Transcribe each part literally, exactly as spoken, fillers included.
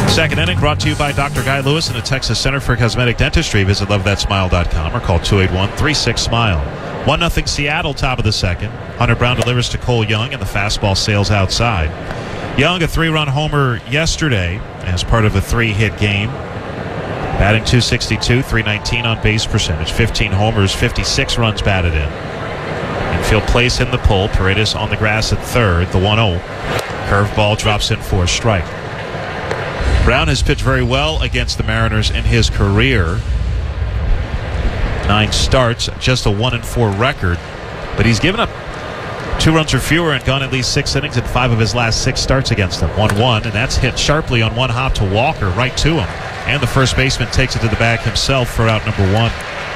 Second inning brought to you by Doctor Guy Lewis and the Texas Center for Cosmetic Dentistry. Visit love that smile dot com or call two eight one, three six, smile. one nothing Seattle, top of the second. Hunter Brown delivers to Cole Young, and the fastball sails outside. Young, a three-run homer yesterday as part of a three-hit game. Batting two sixty-two, three nineteen on base percentage. fifteen homers, fifty-six runs batted in. Infield place in the pull. Paredes on the grass at third. The one oh. Curveball drops in for a strike. Brown has pitched very well against the Mariners in his career. Nine starts, just a one and four record. But he's given up two runs or fewer and gone at least six innings in five of his last six starts against them. one one, and that's hit sharply on one hop to Walker, right to him. And the first baseman takes it to the bag himself for out number one.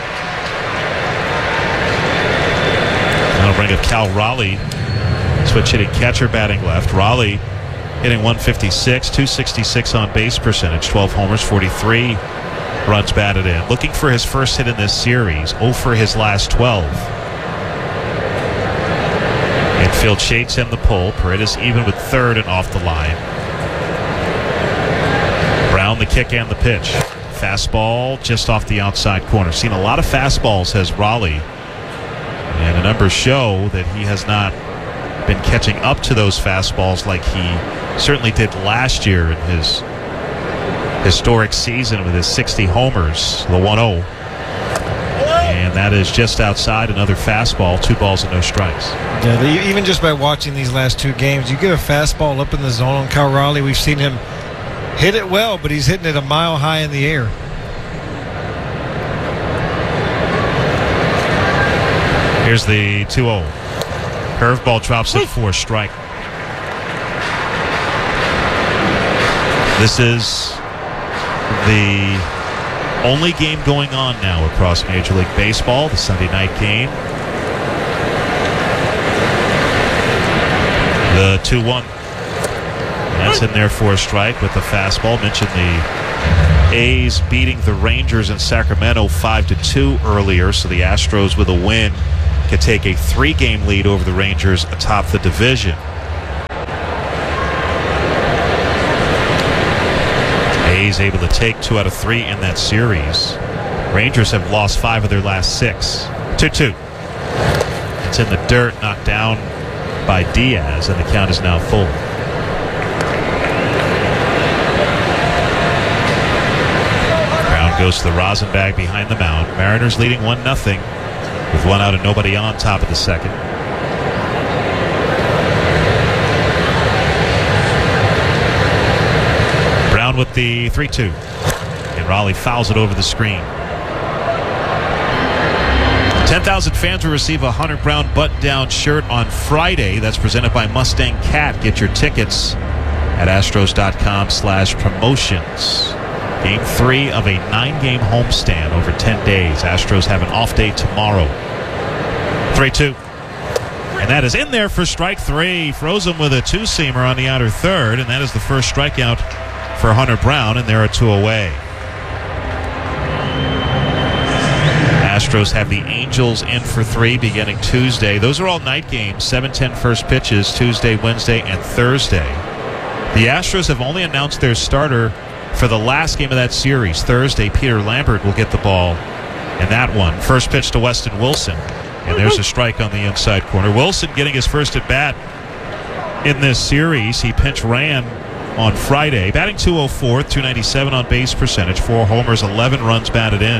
That'll bring up Cal Raleigh, switch hitting catcher, batting left. Raleigh hitting one fifty-six, two sixty-six on base percentage, twelve homers, forty-three runs batted in. Looking for his first hit in this series, oh for his last twelve. Infield shades him the pull. Paredes even with third and off the line. Brown the kick and the pitch. Fastball just off the outside corner. Seen a lot of fastballs, has Raleigh. And the numbers show that he has not been catching up to those fastballs like he certainly did last year in his historic season with his sixty homers. The one oh. And that is just outside, another fastball, two balls and no strikes. Yeah, they, even just by watching these last two games, you get a fastball up in the zone on Cal Raleigh. We've seen him hit it well, but he's hitting it a mile high in the air. Here's the two oh. Curveball drops in for a strike. This is the only game going on now across Major League Baseball, the Sunday night game. The two one. That's in there for a strike with the fastball. Mentioned the A's beating the Rangers in Sacramento five to two earlier, so the Astros with a win could take a three-game lead over the Rangers atop the division. A's able to take two out of three in that series. Rangers have lost five of their last six. two two. It's in the dirt, knocked down by Diaz, and the count is now full. Brown goes to the rosin bag behind the mound. Mariners leading one nothing with one out and nobody on, top of the second. Brown with the three two. And Raleigh fouls it over the screen. ten thousand fans will receive a Hunter Brown button-down shirt on Friday. That's presented by Mustang Cat. Get your tickets at astros.com slash promotions. Game three of a nine-game homestand over ten days. Astros have an off day tomorrow. three two. And that is in there for strike three. Froze him with a two-seamer on the outer third, and that is the first strikeout for Hunter Brown, and there are two away. Astros have the Angels in for three beginning Tuesday. Those are all night games, seven ten first pitches, Tuesday, Wednesday, and Thursday. The Astros have only announced their starter for the last game of that series. Thursday, Peter Lambert will get the ball in that one. First pitch to Weston Wilson, and there's a strike on the inside corner. Wilson getting his first at bat in this series. He pinch ran on Friday, batting two oh four, two ninety-seven on base percentage, four homers, eleven runs batted in.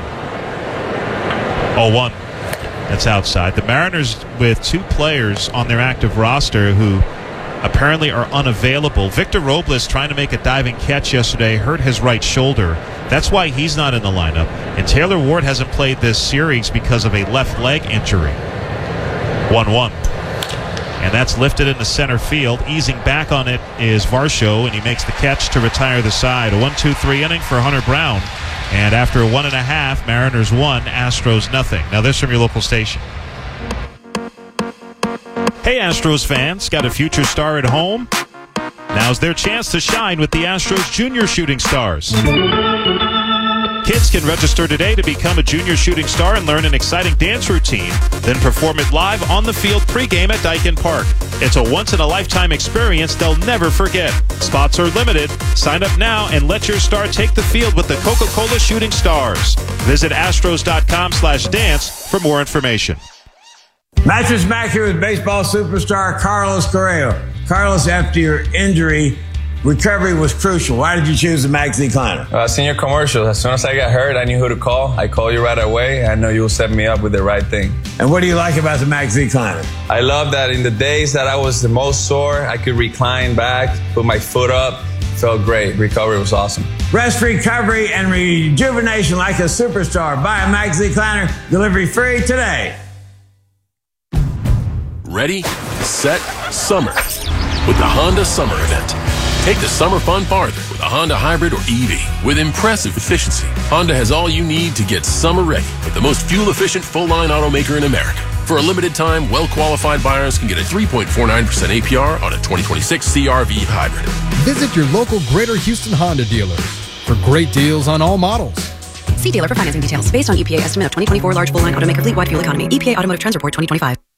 oh one. That's outside. The Mariners with two players on their active roster who apparently are unavailable. Victor Robles, trying to make a diving catch yesterday, hurt his right shoulder. That's why he's not in the lineup. And Taylor Ward hasn't played this series because of a left leg injury. one one. And that's lifted into center field. Easing back on it is Varsho, and he makes the catch to retire the side. A one two three inning for Hunter Brown. And after a one and a half, Mariners one, Astros nothing. Now this from your local station. Hey Astros fans, got a future star at home? Now's their chance to shine with the Astros Junior Shooting Stars. Kids can register today to become a junior shooting star and learn an exciting dance routine, then perform it live on the field pregame at Daikin Park. It's a once-in-a-lifetime experience they'll never forget. Spots are limited. Sign up now and let your star take the field with the Coca-Cola Shooting Stars. Visit astros.com slash dance for more information. Mattress Mac here with baseball superstar Carlos Correa. Carlos, after your injury, recovery was crucial. Why did you choose the Max Decliner? Uh, seen your commercials. As soon as I got hurt, I knew who to call. I called you right away. I know you will set me up with the right thing. And what do you like about the Max Decliner? I love that in the days that I was the most sore, I could recline back, put my foot up. Felt great. Recovery was awesome. Rest, recovery, and rejuvenation like a superstar. Buy a Max Decliner. Delivery free today. Ready, set, summer with the Honda Summer Event. Take the summer fun farther with a Honda Hybrid or E V. With impressive efficiency, Honda has all you need to get summer ready with the most fuel-efficient full-line automaker in America. For a limited time, well-qualified buyers can get a three point four nine percent A P R on a twenty twenty-six C R V Hybrid. Visit your local Greater Houston Honda dealer for great deals on all models. See dealer for financing details. Based on E P A estimate of twenty twenty-four large full-line automaker fleet-wide fuel economy. E P A Automotive Trends Report twenty twenty-five.